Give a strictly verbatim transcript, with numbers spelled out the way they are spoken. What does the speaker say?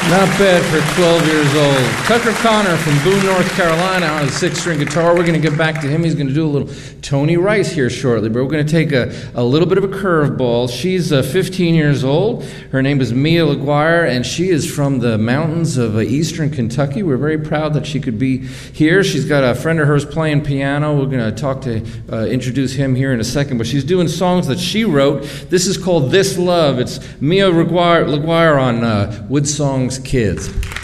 Not bad for twelve years old. Tucker Connor from Boone, North Carolina on the six-string guitar. We're going to get back to him. He's going to do a little Tony Rice here shortly, but we're going to take a, a little bit of a curveball. She's uh, fifteen years old. Her name is Mia LaGuire, and she is from the mountains of uh, eastern Kentucky. We're very proud that she could be here. She's got a friend of hers playing piano. We're going to talk to, uh, introduce him here in a second, but she's doing songs that she wrote. This is called This Love. It's Mia LaGuire, LaGuire on uh, Woodsong's Kids.